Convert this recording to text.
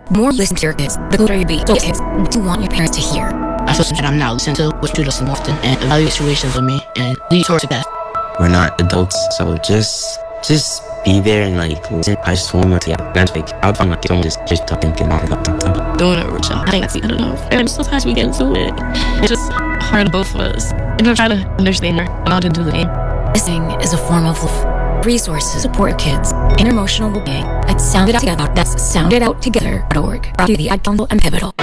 The more you listen to your kids, the closer you be to kids. What do you want your parents to hear? I feel that I'm not listening to what you listen more often and evaluate situations with me and lead towards success. We're not adults, so just be there and like listen. I just want to I'd find like someone just talking about doing it with y'all. I think I don't know. And sometimes we get into it. It's just hard on both of us. And I'm trying to understand her and I'll just do the game. Listening is a form of love. Resources support kids in emotional well-being. That's sounded out together. That's soundedouttogether.org. Brought to you the Ad Council and Pivotal.